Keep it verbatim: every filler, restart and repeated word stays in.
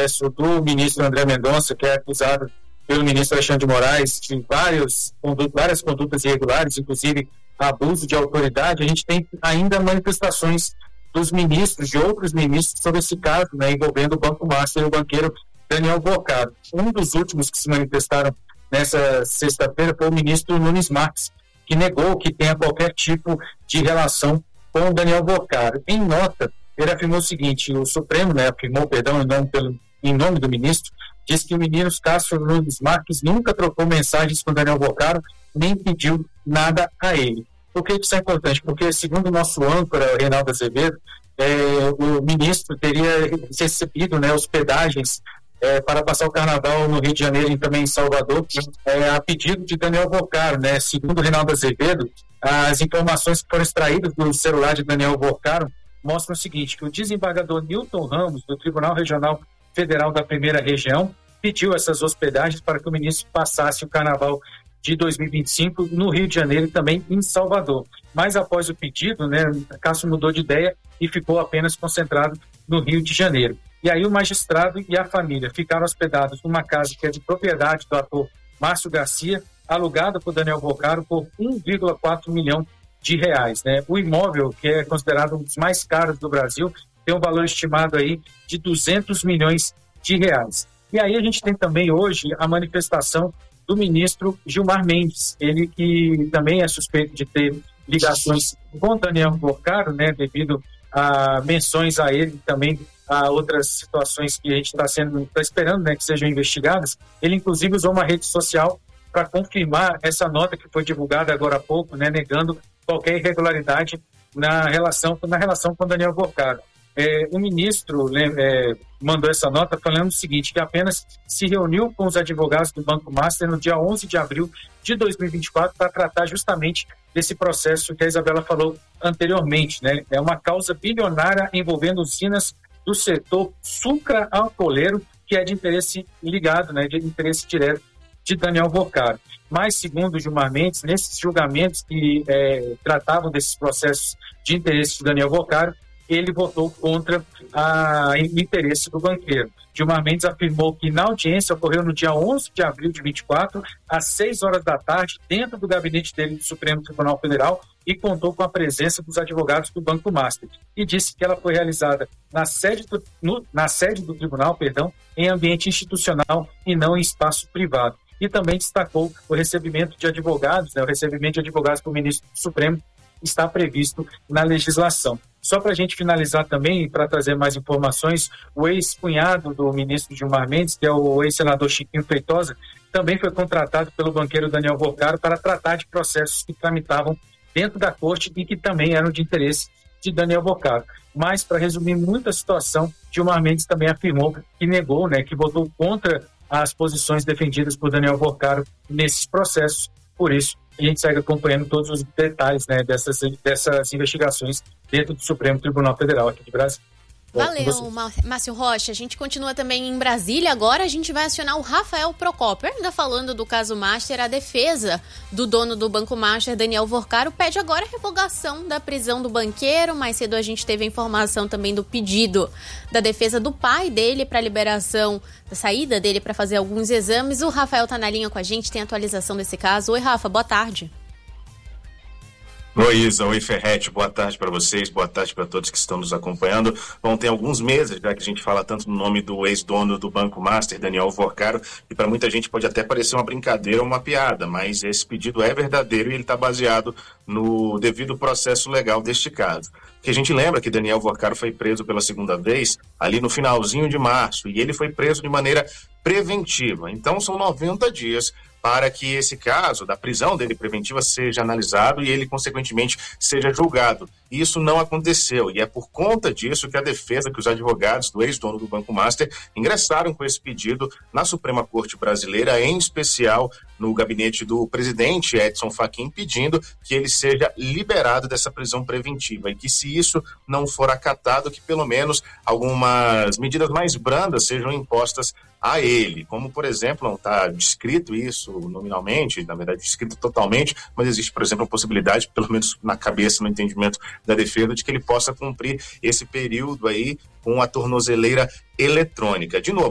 processo do ministro André Mendonça, que é acusado pelo ministro Alexandre de Moraes de vários, várias condutas irregulares, inclusive abuso de autoridade, a gente tem ainda manifestações dos ministros, de outros ministros, sobre esse caso, né, envolvendo o Banco Master e o banqueiro Daniel Porcaro. Um dos últimos que se manifestaram nessa sexta-feira foi o ministro Nunes Marques, que negou que tenha qualquer tipo de relação com o Daniel Porcaro. Em nota, ele afirmou o seguinte: o Supremo, né, afirmou, perdão, em nome, pelo, em nome do ministro, disse que o ministro Cássio Nunes Marques nunca trocou mensagens com o Daniel Porcaro, nem pediu nada a ele. Por que isso é importante? Porque, segundo o nosso âncora, Reinaldo Azevedo, é, o ministro teria recebido, né, hospedagens é, para passar o carnaval no Rio de Janeiro e também em Salvador, é, a pedido de Daniel Porcaro, né? Segundo o Reinaldo Azevedo, as informações que foram extraídas do celular de Daniel Porcaro mostram o seguinte: que o desembargador Newton Ramos, do Tribunal Regional Federal da Primeira Região, pediu essas hospedagens para que o ministro passasse o carnaval de dois mil e vinte e cinco no Rio de Janeiro e também em Salvador. Mas após o pedido, né, Cássio mudou de ideia e ficou apenas concentrado no Rio de Janeiro. E aí o magistrado e a família ficaram hospedados numa casa que é de propriedade do ator Márcio Garcia, alugada por Daniel Porcaro por um vírgula quatro milhão de reais. Né? O imóvel, que é considerado um dos mais caros do Brasil, tem um valor estimado aí de duzentos milhões de reais. E aí a gente tem também hoje a manifestação do ministro Gilmar Mendes, ele que também é suspeito de ter ligações com Daniel Porcaro, né, devido a menções a ele, também a outras situações que a gente está sendo, está esperando, né, que sejam investigadas. Ele inclusive usou uma rede social para confirmar essa nota que foi divulgada agora há pouco, né, negando qualquer irregularidade na relação, na relação com Daniel Porcaro. É, o ministro é, mandou essa nota falando o seguinte, que apenas se reuniu com os advogados do Banco Master no dia onze de abril de dois mil e vinte e quatro para tratar justamente desse processo que a Isabela falou anteriormente, né? É uma causa bilionária envolvendo usinas do setor sucra-alcooleiro, que é de interesse ligado, né, de interesse direto de Daniel Porcaro. Mas, segundo o Gilmar Mendes, nesses julgamentos que é, tratavam desses processos de interesse de Daniel Porcaro, ele votou contra a, o interesse do banqueiro. Gilmar Mendes afirmou que na audiência ocorreu no dia onze de abril de vinte e quatro, às seis horas da tarde, dentro do gabinete dele do Supremo Tribunal Federal, e contou com a presença dos advogados do Banco Master. E disse que ela foi realizada na sede do, no, na sede do tribunal, perdão, em ambiente institucional e não em espaço privado. E também destacou o recebimento de advogados, né, o recebimento de advogados para o ministro do Supremo está previsto na legislação. Só para a gente finalizar também, para trazer mais informações, o ex-cunhado do ministro Gilmar Mendes, que é o ex-senador Chiquinho Feitosa, também foi contratado pelo banqueiro Daniel Porcaro para tratar de processos que tramitavam dentro da corte e que também eram de interesse de Daniel Porcaro. Mas, para resumir muito a situação, Gilmar Mendes também afirmou que negou, né, que votou contra as posições defendidas por Daniel Porcaro nesses processos. Por isso, a gente segue acompanhando todos os detalhes, né, dessas, dessas investigações dentro do Supremo Tribunal Federal aqui de Brasília. Valeu, Márcio Rocha. A gente continua também em Brasília. Agora a gente vai acionar o Rafael Procópio. Ainda falando do caso Master, a defesa do dono do Banco Master, Daniel Porcaro, pede agora a revogação da prisão do banqueiro. Mais cedo a gente teve a informação também do pedido da defesa do pai dele para liberação, da saída dele para fazer alguns exames. O Rafael tá na linha com a gente, tem atualização desse caso. Oi, Rafa, boa tarde. Oi, Isa, oi, Ferretti, boa tarde para vocês, boa tarde para todos que estão nos acompanhando. Bom, tem alguns meses já que a gente fala tanto no nome do ex-dono do Banco Master, Daniel Porcaro, e para muita gente pode até parecer uma brincadeira ou uma piada, mas esse pedido é verdadeiro e ele está baseado no devido processo legal deste caso. Porque a gente lembra que Daniel Porcaro foi preso pela segunda vez ali no finalzinho de março, e ele foi preso de maneira preventiva. Então são noventa dias para que esse caso da prisão dele preventiva seja analisado e ele, consequentemente, seja julgado. E isso não aconteceu, e é por conta disso que a defesa, que os advogados do ex-dono do Banco Master ingressaram com esse pedido na Suprema Corte Brasileira, em especial no gabinete do presidente Edson Fachin, pedindo que ele seja liberado dessa prisão preventiva e que, se isso não for acatado, que pelo menos algumas medidas mais brandas sejam impostas a ele, como, por exemplo, não está descrito isso nominalmente, na verdade descrito totalmente, mas existe, por exemplo, a possibilidade, pelo menos na cabeça, no entendimento da defesa, de que ele possa cumprir esse período aí com a tornozeleira eletrônica. De novo,